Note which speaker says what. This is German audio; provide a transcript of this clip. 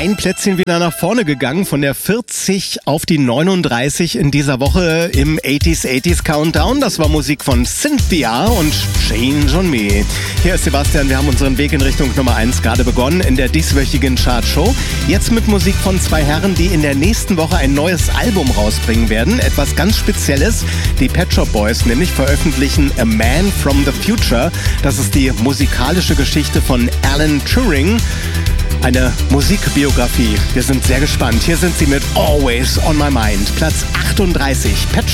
Speaker 1: ein Plätzchen wieder nach vorne gegangen, von der 40 auf die 39 in dieser Woche im 80s Countdown. Das war Musik von Cynthia und Change on Me. Hier ist Sebastian, wir haben unseren Weg in Richtung Nummer 1 gerade begonnen in der dieswöchigen Chartshow. Jetzt mit Musik von zwei Herren, die in der nächsten Woche ein neues Album rausbringen werden. Etwas ganz Spezielles. Die Pet Shop Boys nämlich veröffentlichen A Man from the Future. Das ist die musikalische Geschichte von Alan Turing. Eine Musikbiografie. Wir sind sehr gespannt. Hier sind sie mit Always on My Mind. Platz 38. Pet Shop